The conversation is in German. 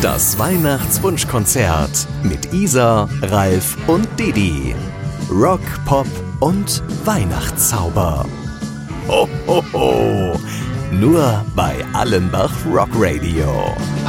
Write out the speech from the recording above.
Das Weihnachtswunschkonzert mit Isa, Ralf und Didi. Rock, Pop und Weihnachtszauber. Ho, ho, ho. Nur bei Allenbach Rock Radio.